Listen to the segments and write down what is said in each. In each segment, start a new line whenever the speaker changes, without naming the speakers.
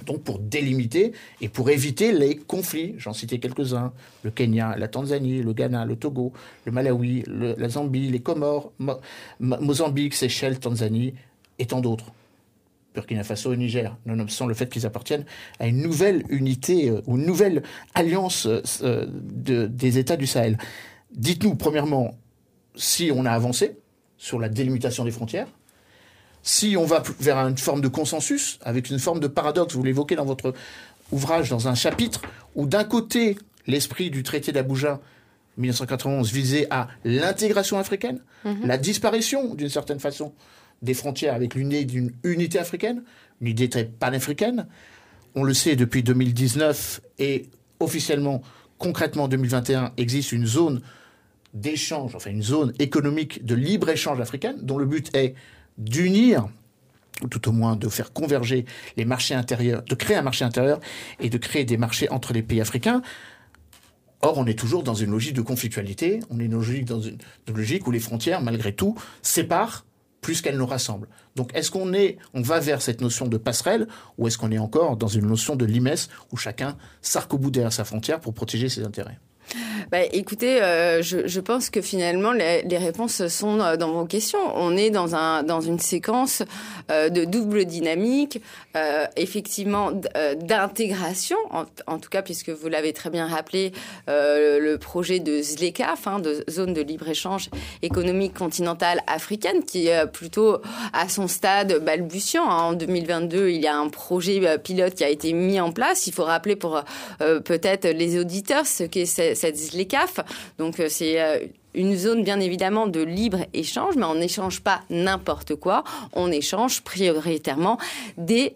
donc pour délimiter et pour éviter les conflits. J'en citais quelques-uns, le Kenya, la Tanzanie, le Ghana, le Togo, le Malawi, la Zambie, les Comores, Mozambique, Seychelles, Tanzanie et tant d'autres. Burkina Faso et Niger, nonobstant le fait qu'ils appartiennent à une nouvelle unité ou une nouvelle alliance des États du Sahel. Dites-nous, premièrement, si on a avancé sur la délimitation des frontières, si on va vers une forme de consensus, avec une forme de paradoxe, vous l'évoquez dans votre ouvrage, dans un chapitre, où d'un côté, l'esprit du traité d'Abuja 1991 visait à l'intégration africaine, la disparition, d'une certaine façon, des frontières avec l'idée d'une unité africaine, une idée très panafricaine. On le sait depuis 2019 et officiellement, concrètement en 2021, existe une zone d'échange, enfin une zone économique de libre-échange africaine dont le but est d'unir, ou tout au moins de faire converger les marchés intérieurs, de créer un marché intérieur et de créer des marchés entre les pays africains. Or, on est toujours dans une logique de conflictualité, on est dans une logique où les frontières, malgré tout, séparent plus qu'elles nous rassemblent. Donc, est-ce qu'on va vers cette notion de passerelle ou est-ce qu'on est encore dans une notion de limesse où chacun s'arc-boute derrière sa frontière pour protéger ses intérêts ?
Écoutez, je pense que finalement les réponses sont dans vos questions. On est dans une séquence de double dynamique, effectivement d'intégration, en tout cas puisque vous l'avez très bien rappelé, le projet de ZLECAf, de zone de libre-échange économique continentale africaine, qui est plutôt à son stade balbutiant. En 2022, il y a un projet pilote qui a été mis en place. Il faut rappeler pour peut-être les auditeurs ce qu'est cette ZLECAf. Donc c'est une zone bien évidemment de libre-échange, mais on n'échange pas n'importe quoi. On échange prioritairement des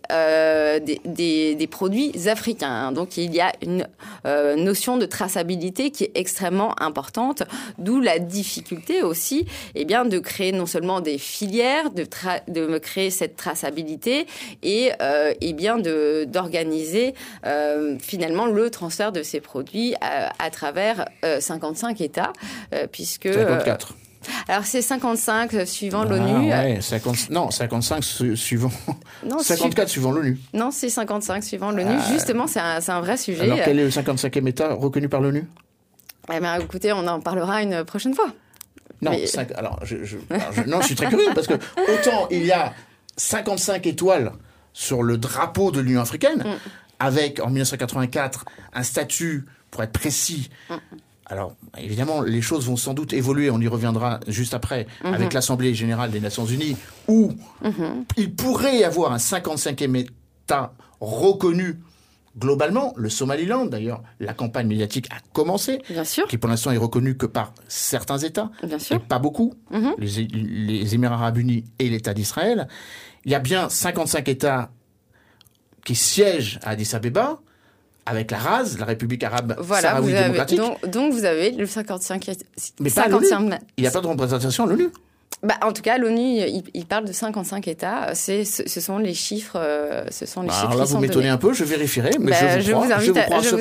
produits africains. Donc il y a une notion de traçabilité qui est extrêmement importante, d'où la difficulté aussi de créer non seulement des filières, de créer cette traçabilité et d'organiser finalement le transfert de ces produits à travers 55 États, puisque
54.
Alors c'est 55 suivant l'ONU.
Ouais, 55 suivant. Non, 54 suivant l'ONU.
Non, c'est 55 suivant l'ONU. Justement, c'est un vrai sujet.
Alors quel est le 55e État reconnu par l'ONU ?
Écoutez, on en parlera une prochaine fois.
Non, je suis très curieux parce que autant il y a 55 étoiles sur le drapeau de l'Union africaine, avec en 1984 un statut, pour être précis. Alors, évidemment, les choses vont sans doute évoluer, on y reviendra juste après, avec l'Assemblée générale des Nations unies, où il pourrait y avoir un 55e État reconnu globalement. Le Somaliland, d'ailleurs, la campagne médiatique a commencé,
bien sûr,
qui pour l'instant est reconnu que par certains États,
bien sûr,
et pas beaucoup, les Émirats arabes unis et l'État d'Israël. Il y a bien 55 États qui siègent à Addis Abeba, avec la RAS, la République arabe sahraoui démocratique.
Donc vous avez le 55...
Mais pas 55... Il n'y a pas de représentation à l'ONU.
En tout cas, l'ONU, il parle de 55 États. Ce sont les chiffres.
Alors là, vous m'étonnez un peu. Je vérifierai, mais je vous invite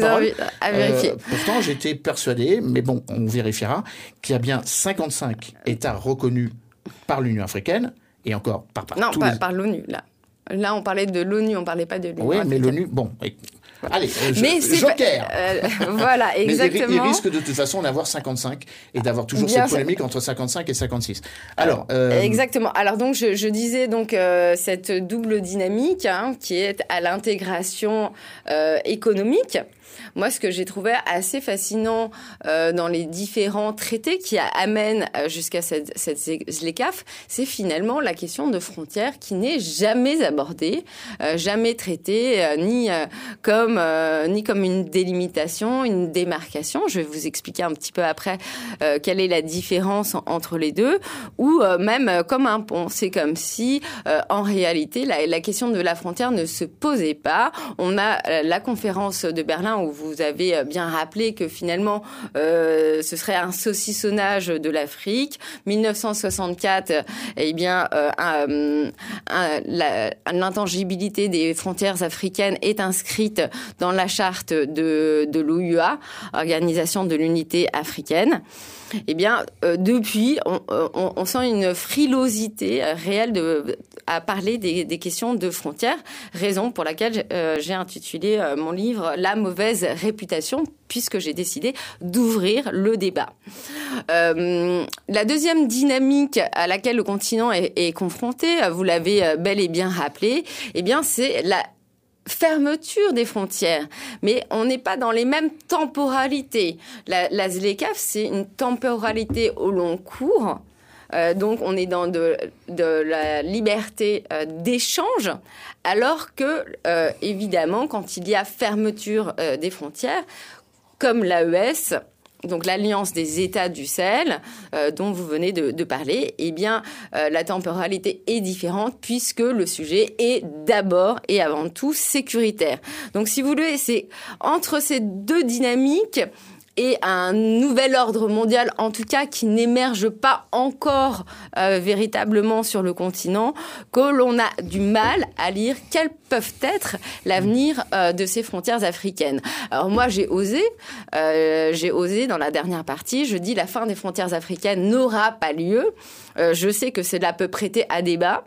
à vérifier.
Pourtant, j'étais persuadé, mais bon, on vérifiera, qu'il y a bien 55 États reconnus par l'Union africaine et encore par
non, par l'ONU. Là, on parlait de l'ONU, on parlait pas de l'UE.
Oui, mais l'ONU, bon. Allez, joker.
Voilà, exactement.
Mais il risque de toute façon d'avoir 55 et d'avoir toujours cette polémique entre 55 et 56. Alors,
exactement. Alors donc, je disais donc cette double dynamique qui est à l'intégration économique. Moi, ce que j'ai trouvé assez fascinant dans les différents traités qui amènent jusqu'à cette ZLECAf, c'est finalement la question de frontières qui n'est jamais abordée, jamais traitée, ni comme une délimitation, une démarcation. Je vais vous expliquer un petit peu après quelle est la différence entre les deux, ou même comme un pont. C'est comme si, en réalité, la question de la frontière ne se posait pas. On a la conférence de Berlin où vous avez bien rappelé que finalement, ce serait un saucissonnage de l'Afrique. 1964, l'intangibilité des frontières africaines est inscrite dans la charte de l'OUA, Organisation de l'Unité africaine. eh bien, depuis, on sent une frilosité réelle à parler des questions de frontières, raison pour laquelle j'ai intitulé mon livre « La mauvaise réputation », puisque j'ai décidé d'ouvrir le débat. La deuxième dynamique à laquelle le continent est confronté, vous l'avez bel et bien rappelé, eh bien, c'est la fermeture des frontières, mais on n'est pas dans les mêmes temporalités. La ZLECAf, c'est une temporalité au long cours, donc on est dans de la liberté d'échange, alors que, évidemment, quand il y a fermeture des frontières, comme l'AES, donc l'Alliance des États du Sahel, dont vous venez de parler, eh bien, la temporalité est différente puisque le sujet est d'abord et avant tout sécuritaire. Donc, si vous voulez, c'est entre ces deux dynamiques et un nouvel ordre mondial, en tout cas, qui n'émerge pas encore véritablement sur le continent, que l'on a du mal à lire quels peuvent être l'avenir de ces frontières africaines. Alors moi, j'ai osé dans la dernière partie, je dis la fin des frontières africaines n'aura pas lieu. Je sais que cela peut prêter à débat.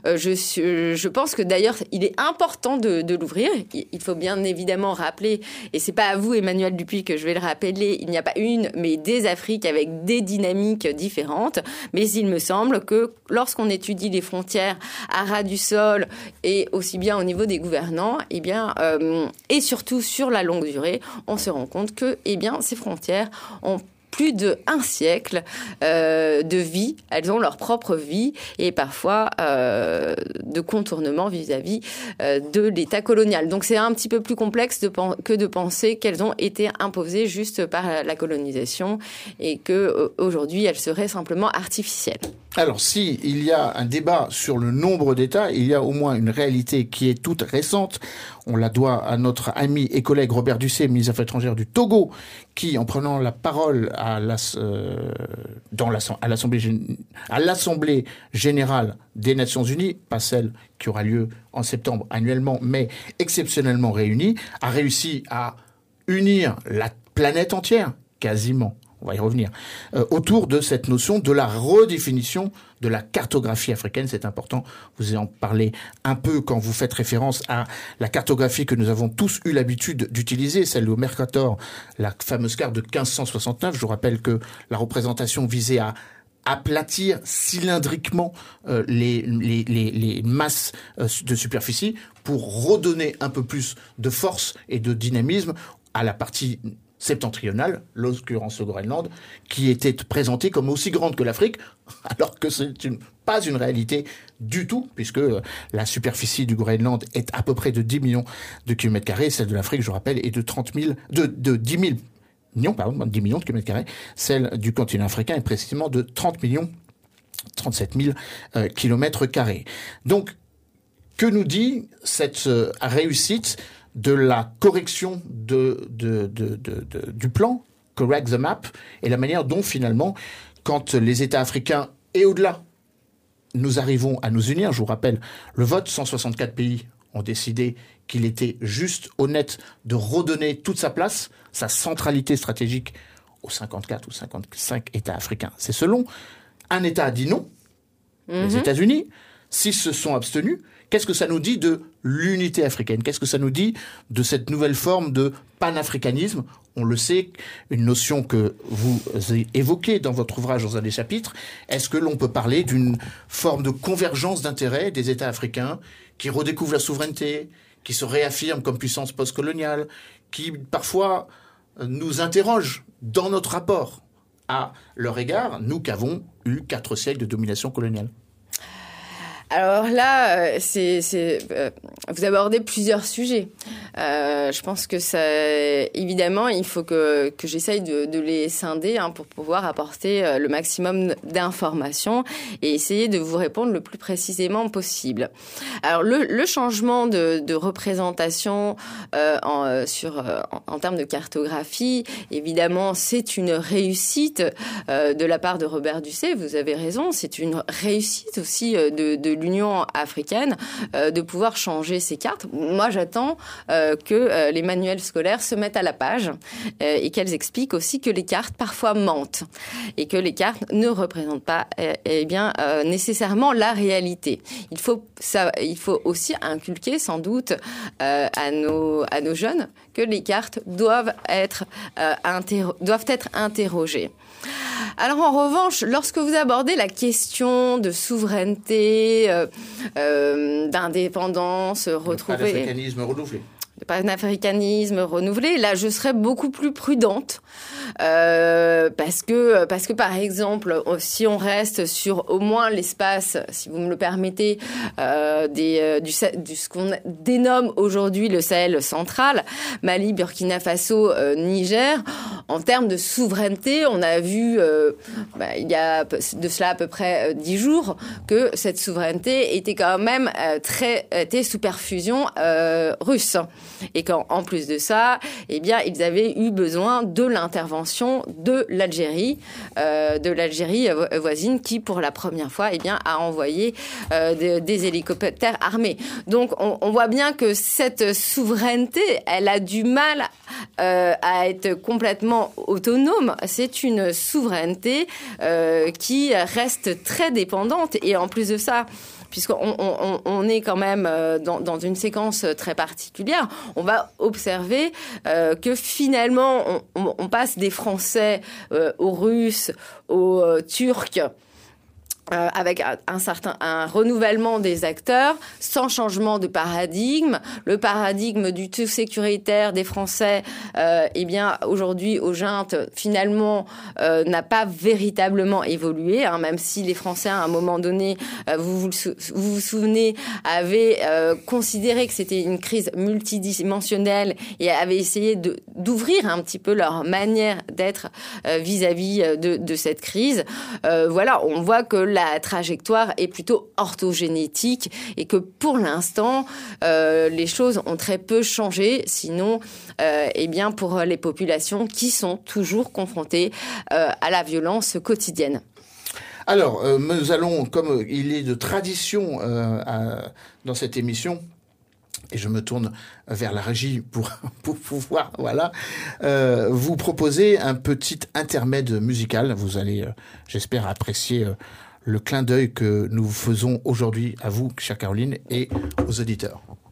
Je pense que d'ailleurs, il est important de l'ouvrir. Il faut bien évidemment rappeler, et c'est pas à vous, Emmanuel Dupuis, que je vais le rappeler, il n'y a pas une, mais des Afriques avec des dynamiques différentes. Mais il me semble que lorsqu'on étudie les frontières à ras du sol et aussi bien au niveau des gouvernants, eh bien, et surtout sur la longue durée, on se rend compte que, eh bien, ces frontières ont plus d'1 siècle de vie. Elles ont leur propre vie et parfois de contournement vis-à-vis de l'État colonial. Donc c'est un petit peu plus complexe que de penser qu'elles ont été imposées juste par la colonisation et que aujourd'hui elles seraient simplement artificielles.
Alors, si il y a un débat sur le nombre d'États, il y a au moins une réalité qui est toute récente. On la doit à notre ami et collègue Robert Ducé, ministre des Affaires étrangères du Togo, qui, en prenant la parole à l'Assemblée générale des Nations Unies, pas celle qui aura lieu en septembre annuellement, mais exceptionnellement réunie, a réussi à unir la planète entière, quasiment. On va y revenir, autour de cette notion de la redéfinition de la cartographie africaine. C'est important, vous en parlez un peu quand vous faites référence à la cartographie que nous avons tous eu l'habitude d'utiliser, celle au Mercator, la fameuse carte de 1569. Je vous rappelle que la représentation visait à aplatir cylindriquement les masses de superficie pour redonner un peu plus de force et de dynamisme à la partie septentrionale, l'occurrence au Groenland, qui était présentée comme aussi grande que l'Afrique, alors que c'est pas une réalité du tout, puisque la superficie du Groenland est à peu près de 10 millions de kilomètres carrés, celle de l'Afrique, je rappelle, est de 10 millions de kilomètres carrés, celle du continent africain est précisément de 37 000 kilomètres carrés. Donc, que nous dit cette réussite de la correction du plan, correct the map, et la manière dont finalement, quand les États africains et au-delà, nous arrivons à nous unir, je vous rappelle, le vote, 164 pays ont décidé qu'il était juste, honnête, de redonner toute sa place, sa centralité stratégique aux 54 ou 55 États africains. C'est selon. Un État a dit non, les États-Unis, 6 se sont abstenus. Qu'est-ce que ça nous dit de l'unité africaine? Qu'est-ce que ça nous dit de cette nouvelle forme de panafricanisme? On le sait, une notion que vous évoquez dans votre ouvrage dans un des chapitres. Est-ce que l'on peut parler d'une forme de convergence d'intérêts des États africains qui redécouvrent la souveraineté, qui se réaffirment comme puissance postcoloniale, qui parfois nous interrogent dans notre rapport à leur égard, nous qui avons eu 4 siècles de domination coloniale?
Alors là, vous abordez plusieurs sujets. Je pense que ça, évidemment, il faut que j'essaye de les scinder pour pouvoir apporter le maximum d'informations et essayer de vous répondre le plus précisément possible. Alors le changement de représentation en termes de cartographie, évidemment, c'est une réussite de la part de Robert Ducé. Vous avez raison, c'est une réussite aussi de l'Union africaine de pouvoir changer ces cartes. Moi, j'attends que les manuels scolaires se mettent à la page et qu'elles expliquent aussi que les cartes parfois mentent et que les cartes ne représentent pas nécessairement la réalité. Il faut aussi inculquer sans doute à nos jeunes que les cartes doivent être interrogées. Alors en revanche, lorsque vous abordez la question de souveraineté, d'indépendance retrouvée,
le panafricanisme renouvelé.
Le panafricanisme renouvelé, là je serais beaucoup plus prudente parce que par exemple, si on reste sur au moins l'espace, si vous me le permettez, ce qu'on dénomme aujourd'hui le Sahel central, Mali, Burkina Faso, Niger, en termes de souveraineté, on a vu il y a de cela à peu près 10 jours que cette souveraineté était quand même était sous perfusion russe. Et qu'en plus de ça, eh bien, ils avaient eu besoin de l'intervention de l'Algérie voisine, qui pour la première fois, eh bien, a envoyé des hélicoptères armés. Donc, on voit bien que cette souveraineté, elle a du mal à être complètement autonome. C'est une souveraineté qui reste très dépendante. Et en plus de ça, puisqu'on est quand même dans une séquence très particulière, on va observer que finalement, on passe des Français aux Russes, aux Turcs, avec un renouvellement des acteurs, sans changement de paradigme. Le paradigme du tout sécuritaire des Français, eh bien, aujourd'hui, aux juntes, finalement, n'a pas véritablement évolué, hein, même si les Français, à un moment donné, vous vous souvenez, avaient considéré que c'était une crise multidimensionnelle et avaient essayé d'ouvrir un petit peu leur manière d'être vis-à-vis de cette crise. Voilà, on voit que la trajectoire est plutôt orthogénétique et que pour l'instant, les choses ont très peu changé, sinon, eh bien, pour les populations qui sont toujours confrontées à la violence quotidienne.
Alors, nous allons, comme il est de tradition dans cette émission, et je me tourne vers la régie pour pouvoir, vous proposer un petit intermède musical. Vous allez, j'espère, apprécier le clin d'œil que nous faisons aujourd'hui à vous, chère Caroline, et aux auditeurs.